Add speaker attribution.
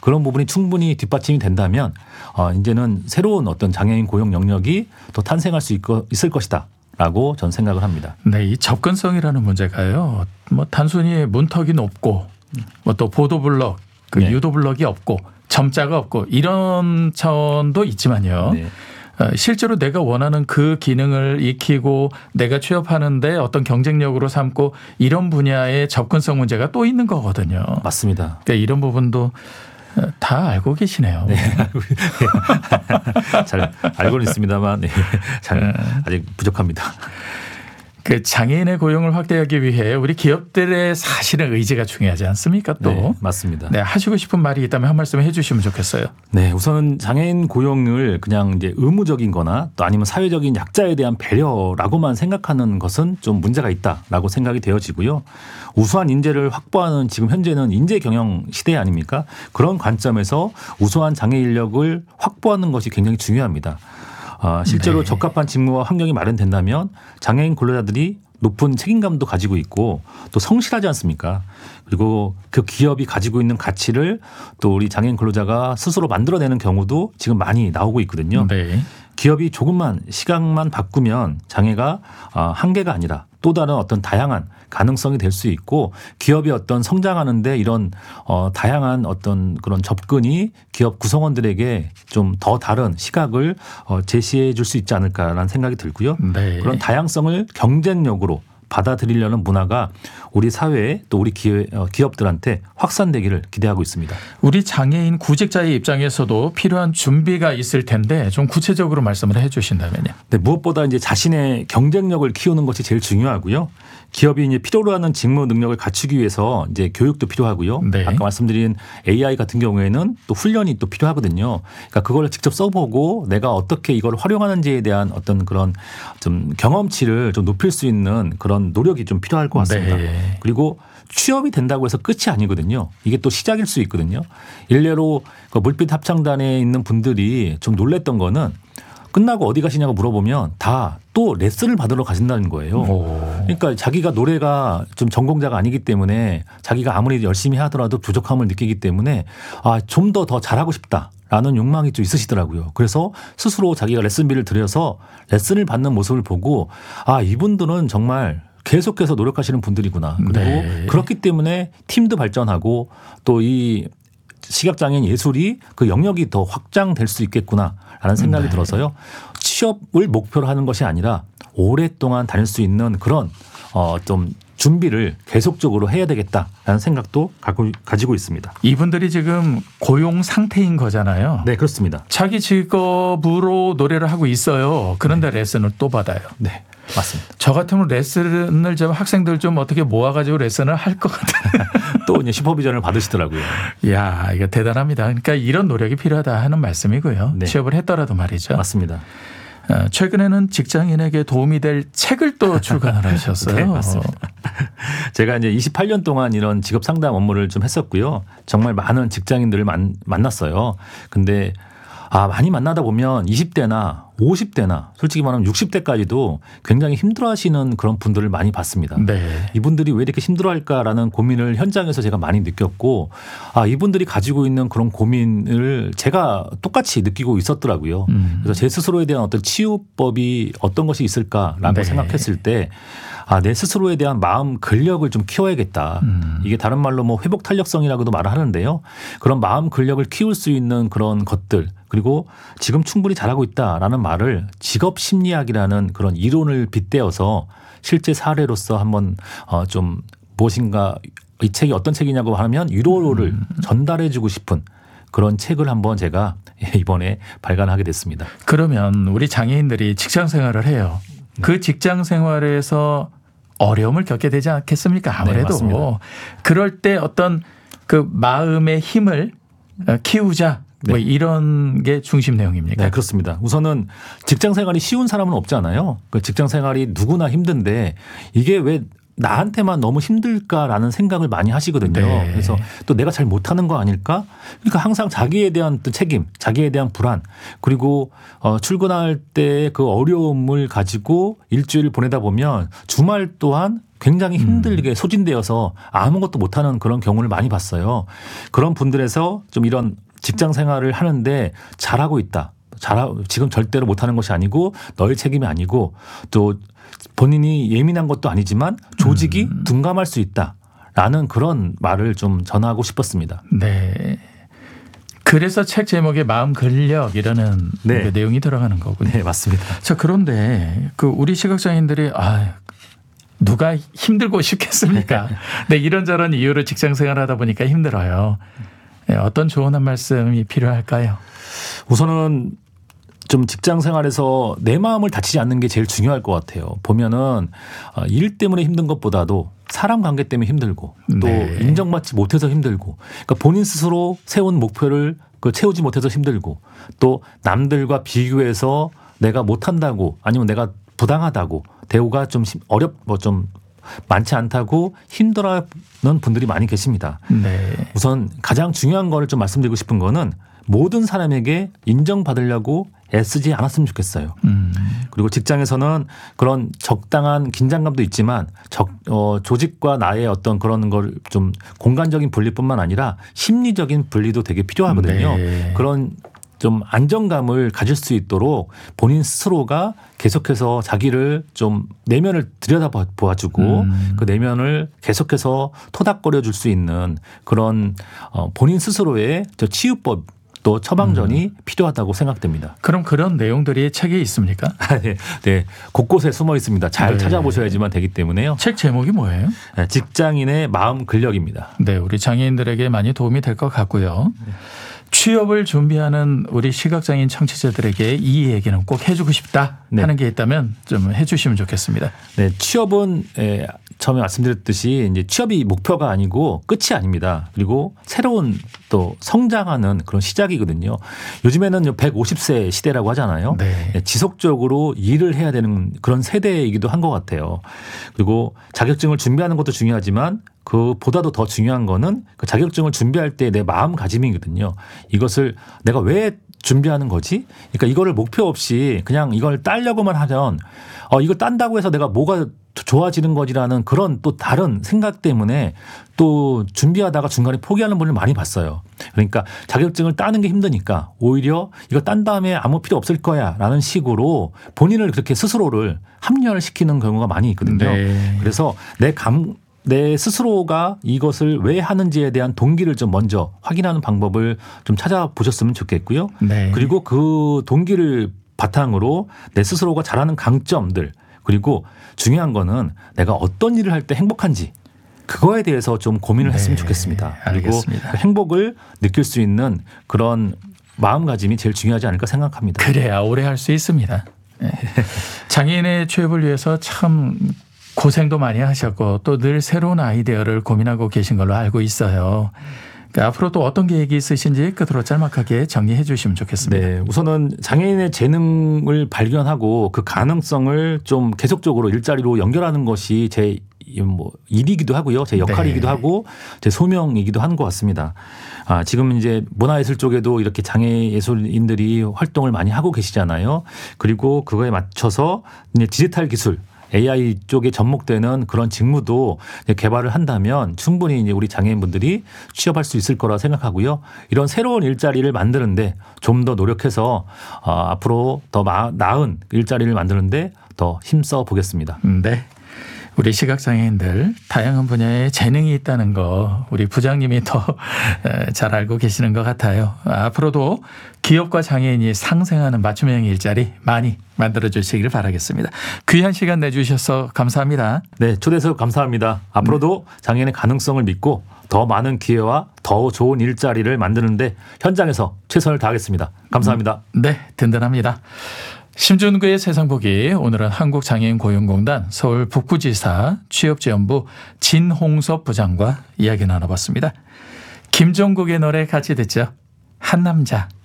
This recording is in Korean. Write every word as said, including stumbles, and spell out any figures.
Speaker 1: 그런 부분이 충분히 뒷받침이 된다면 어, 이제는 새로운 어떤 장애인 고용 영역이 또 탄생할 수 있고, 있을 것이다. 라고 전 생각을 합니다.
Speaker 2: 네, 이 접근성이라는 문제가요. 뭐 단순히 문턱이 높고 뭐 또 보도블럭, 그
Speaker 1: 네.
Speaker 2: 유도블럭이 없고 점자가 없고 이런 차원도 있지만요.
Speaker 1: 네.
Speaker 2: 실제로 내가 원하는 그 기능을 익히고 내가 취업하는데 어떤 경쟁력으로 삼고 이런 분야의 접근성 문제가 또 있는 거거든요.
Speaker 1: 맞습니다.
Speaker 2: 그러니까 이런 부분도 다 알고 계시네요.
Speaker 1: 네. 잘 알고는 있습니다만 네. 잘 아직 부족합니다.
Speaker 2: 그 장애인의 고용을 확대하기 위해 우리 기업들의 사실은 의지가 중요하지 않습니까? 또
Speaker 1: 네, 맞습니다.
Speaker 2: 네, 하시고 싶은 말이 있다면 한 말씀 해주시면 좋겠어요.
Speaker 1: 네, 우선은 장애인 고용을 그냥 이제 의무적인거나 또 아니면 사회적인 약자에 대한 배려라고만 생각하는 것은 좀 문제가 있다라고 생각이 되어지고요. 우수한 인재를 확보하는 지금 현재는 인재 경영 시대 아닙니까? 그런 관점에서 우수한 장애 인력을 확보하는 것이 굉장히 중요합니다. 어, 실제로 네. 적합한 직무와 환경이 마련된다면 장애인 근로자들이 높은 책임감도 가지고 있고 또 성실하지 않습니까? 그리고 그 기업이 가지고 있는 가치를 또 우리 장애인 근로자가 스스로 만들어내는 경우도 지금 많이 나오고 있거든요.
Speaker 2: 네.
Speaker 1: 기업이 조금만 시각만 바꾸면 장애가 한계가 아니라 또 다른 어떤 다양한 가능성이 될 수 있고 기업이 어떤 성장하는데 이런 어 다양한 어떤 그런 접근이 기업 구성원들에게 좀 더 다른 시각을 어 제시해 줄 수 있지 않을까라는 생각이 들고요.
Speaker 2: 네.
Speaker 1: 그런 다양성을 경쟁력으로 받아들이려는 문화가 우리 사회에 또 우리 기업들한테 확산되기를 기대하고 있습니다.
Speaker 2: 우리 장애인 구직자의 입장에서도 필요한 준비가 있을 텐데 좀 구체적으로 말씀을 해 주신다면요.
Speaker 1: 네, 무엇보다 이제 자신의 경쟁력을 키우는 것이 제일 중요하고요. 기업이 이제 필요로 하는 직무 능력을 갖추기 위해서 이제 교육도 필요하고요. 네. 아까 말씀드린 에이아이 같은 경우에는 또 훈련이 또 필요하거든요. 그러니까 그걸 직접 써보고 내가 어떻게 이걸 활용하는지에 대한 어떤 그런 좀 경험치를 좀 높일 수 있는 그런 노력이 좀 필요할 것 같습니다. 네. 그리고 취업이 된다고 해서 끝이 아니거든요. 이게 또 시작일 수 있거든요. 일례로 그 물빛 합창단에 있는 분들이 좀 놀랬던 거는 끝나고 어디 가시냐고 물어보면 다 또 레슨을 받으러 가신다는 거예요. 오. 그러니까 자기가 노래가 좀 전공자가 아니기 때문에 자기가 아무리 열심히 하더라도 부족함을 느끼기 때문에 아, 좀 더 더 잘하고 싶다라는 욕망이 좀 있으시더라고요. 그래서 스스로 자기가 레슨비를 들여서 레슨을 받는 모습을 보고 아, 이분들은 정말 계속해서 노력하시는 분들이구나. 그리고 네. 그렇기 때문에 팀도 발전하고 또 이 시각장애인 예술이 그 영역이 더 확장될 수 있겠구나라는 생각이 네. 들어서요. 취업을 목표로 하는 것이 아니라 오랫동안 다닐 수 있는 그런 어 좀 준비를 계속적으로 해야 되겠다라는 생각도 갖고, 가지고 있습니다.
Speaker 2: 이분들이 지금 고용 상태인 거잖아요.
Speaker 1: 네, 그렇습니다.
Speaker 2: 자기 직업으로 노래를 하고 있어요. 그런데 네. 레슨을 또 받아요.
Speaker 1: 네. 맞습니다.
Speaker 2: 저 같으면 레슨을 좀 학생들 좀 어떻게 모아가지고 레슨을 할 것 같아요.
Speaker 1: 또 이제 슈퍼비전을 받으시더라고요.
Speaker 2: 이야, 이거 대단합니다. 그러니까 이런 노력이 필요하다 하는 말씀이고요. 네. 취업을 했더라도 말이죠.
Speaker 1: 맞습니다.
Speaker 2: 최근에는 직장인에게 도움이 될 책을 또 출간을 하셨어요.
Speaker 1: 네, 맞습니다. 제가 이제 이십팔 년 동안 이런 직업 상담 업무를 좀 했었고요. 정말 많은 직장인들을 만, 만났어요. 근데 아, 많이 만나다 보면 이십 대나 오십 대나 솔직히 말하면 육십 대까지도 굉장히 힘들어하시는 그런 분들을 많이 봤습니다. 네. 이분들이 왜 이렇게 힘들어할까라는 고민을 현장에서 제가 많이 느꼈고 아, 이분들이 가지고 있는 그런 고민을 제가 똑같이 느끼고 있었더라고요. 음. 그래서 제 스스로에 대한 어떤 치유법이 어떤 것이 있을까라고 네. 생각했을 때 아, 내 스스로에 대한 마음 근력을 좀 키워야겠다. 음. 이게 다른 말로 뭐 회복 탄력성이라고도 말을 하는데요. 그런 마음 근력을 키울 수 있는 그런 것들 그리고 지금 충분히 잘하고 있다라는 말을 직업 심리학이라는 그런 이론을 빗대어서 실제 사례로서 한번 어, 좀 무엇인가 이 책이 어떤 책이냐고 하면 위로를 음. 전달해주고 싶은 그런 책을 한번 제가 이번에 발간하게 됐습니다.
Speaker 2: 그러면 우리 장애인들이 직장 생활을 해요. 그 직장 생활에서 어려움을 겪게 되지 않겠습니까? 아무래도. 네, 그럴 때 어떤 그 마음의 힘을 키우자. 네. 뭐 이런 게 중심 내용입니까?
Speaker 1: 네, 그렇습니다. 우선은 직장 생활이 쉬운 사람은 없잖아요. 그 직장 생활이 누구나 힘든데 이게 왜 나한테만 너무 힘들까라는 생각을 많이 하시거든요. 네. 그래서 또 내가 잘 못하는 거 아닐까? 그러니까 항상 자기에 대한 또 책임, 자기에 대한 불안, 그리고 어, 출근할 때 그 어려움을 가지고 일주일 보내다 보면 주말 또한 굉장히 힘들게 소진되어서 아무것도 못하는 그런 경우를 많이 봤어요. 그런 분들에서 좀 이런 직장 생활을 하는데 잘하고 있다. 잘 지금 절대로 못하는 것이 아니고 너의 책임이 아니고 또 본인이 예민한 것도 아니지만 조직이 음. 둔감할 수 있다라는 그런 말을 좀 전하고 싶었습니다.
Speaker 2: 네. 그래서 책 제목에 마음 근력이라는
Speaker 1: 네.
Speaker 2: 그 내용이 들어가는 거군요.
Speaker 1: 네, 맞습니다.
Speaker 2: 자, 그런데 그 우리 시각장애인들이 아 누가 힘들고 싶겠습니까? 네, 이런저런 이유로 직장 생활하다 보니까 힘들어요. 네, 어떤 조언 한 말씀이 필요할까요?
Speaker 1: 우선은 좀 직장 생활에서 내 마음을 다치지 않는 게 제일 중요할 것 같아요. 보면은 일 때문에 힘든 것보다도 사람 관계 때문에 힘들고 또 네. 인정받지 못해서 힘들고 그러니까 본인 스스로 세운 목표를 그 채우지 못해서 힘들고 또 남들과 비교해서 내가 못한다고 아니면 내가 부당하다고 대우가 좀 어렵 뭐 좀 많지 않다고 힘들어하는 분들이 많이 계십니다.
Speaker 2: 네.
Speaker 1: 우선 가장 중요한 거를 좀 말씀드리고 싶은 거는 모든 사람에게 인정받으려고 애쓰지 않았으면 좋겠어요.
Speaker 2: 음.
Speaker 1: 그리고 직장에서는 그런 적당한 긴장감도 있지만 적, 어, 조직과 나의 어떤 그런 걸 좀 공간적인 분리뿐만 아니라 심리적인 분리도 되게 필요하거든요.
Speaker 2: 네.
Speaker 1: 그런 좀 안정감을 가질 수 있도록 본인 스스로가 계속해서 자기를 좀 내면을 들여다보아주고 음. 그 내면을 계속해서 토닥거려 줄 수 있는 그런 어, 본인 스스로의 저 치유법 또 처방전이 음. 필요하다고 생각됩니다.
Speaker 2: 그럼 그런 내용들이 책에 있습니까?
Speaker 1: 네, 네, 곳곳에 숨어 있습니다. 잘 네. 찾아보셔야지만 되기 때문에요.
Speaker 2: 책 제목이 뭐예요?
Speaker 1: 네, 직장인의 마음 근력입니다.
Speaker 2: 네, 우리 장애인들에게 많이 도움이 될 것 같고요. 네. 취업을 준비하는 우리 시각장애인 청취자들에게 이 얘기는 꼭 해주고 싶다 하는 네. 게 있다면 좀 해주시면 좋겠습니다.
Speaker 1: 네, 취업은 에, 처음에 말씀드렸듯이 이제 취업이 목표가 아니고 끝이 아닙니다. 그리고 새로운 또 성장하는 그런 시작이거든요. 요즘에는 백오십 세 시대라고 하잖아요.
Speaker 2: 네.
Speaker 1: 지속적으로 일을 해야 되는 그런 세대이기도 한 것 같아요. 그리고 자격증을 준비하는 것도 중요하지만 그보다도 더 중요한 거는 그 자격증을 준비할 때 내 마음가짐이거든요. 이것을 내가 왜 준비하는 거지? 그러니까 이거를 목표 없이 그냥 이걸 따려고만 하면 어, 이걸 딴다고 해서 내가 뭐가 좋아지는 거지라는 그런 또 다른 생각 때문에 또 준비하다가 중간에 포기하는 분을 많이 봤어요. 그러니까 자격증을 따는 게 힘드니까 오히려 이거 딴 다음에 아무 필요 없을 거야 라는 식으로 본인을 그렇게 스스로를 합리화를 시키는 경우가 많이 있거든요.
Speaker 2: 네.
Speaker 1: 그래서 내 감, 내 스스로가 이것을 왜 하는지에 대한 동기를 좀 먼저 확인하는 방법을 좀 찾아보셨으면 좋겠고요.
Speaker 2: 네.
Speaker 1: 그리고 그 동기를 바탕으로 내 스스로가 잘하는 강점들 그리고 중요한 거는 내가 어떤 일을 할 때 행복한지 그거에 대해서 좀 고민을
Speaker 2: 네.
Speaker 1: 했으면 좋겠습니다. 그리고
Speaker 2: 알겠습니다.
Speaker 1: 그 행복을 느낄 수 있는 그런 마음가짐이 제일 중요하지 않을까 생각합니다.
Speaker 2: 그래야 오래 할 수 있습니다. 네. 장애인의 취업을 위해서 참 고생도 많이 하셨고 또 늘 새로운 아이디어를 고민하고 계신 걸로 알고 있어요. 그러니까 앞으로 또 어떤 계획이 있으신지 끝으로 짤막하게 정리해 주시면 좋겠습니다.
Speaker 1: 네, 우선은 장애인의 재능을 발견하고 그 가능성을 좀 계속적으로 일자리로 연결하는 것이 제 뭐 일이기도 하고요. 제 역할이기도
Speaker 2: 네.
Speaker 1: 하고 제 소명이기도 한 것 같습니다. 아, 지금 이제 문화예술 쪽에도 이렇게 장애예술인들이 활동을 많이 하고 계시잖아요. 그리고 그거에 맞춰서 이제 디지털 기술 에이아이 쪽에 접목되는 그런 직무도 개발을 한다면 충분히 이제 우리 장애인분들이 취업할 수 있을 거라 생각하고요. 이런 새로운 일자리를 만드는데 좀 더 노력해서 어, 앞으로 더 나은 일자리를 만드는데 더 힘써 보겠습니다.
Speaker 2: 네. 우리 시각장애인들 다양한 분야에 재능이 있다는 거 우리 부장님이 더 잘 알고 계시는 것 같아요. 앞으로도 기업과 장애인이 상생하는 맞춤형 일자리 많이 만들어 주시길 바라겠습니다. 귀한 시간 내주셔서 감사합니다.
Speaker 1: 네, 초대해서 감사합니다. 앞으로도 장애인의 가능성을 믿고 더 많은 기회와 더 좋은 일자리를 만드는데 현장에서 최선을 다하겠습니다. 감사합니다.
Speaker 2: 네, 든든합니다. 심준구의 세상보기 오늘은 한국장애인고용공단 서울 북부지사 취업지원부 진홍섭 부장과 이야기 나눠봤습니다. 김종국의 노래 같이 듣죠. 한 남자.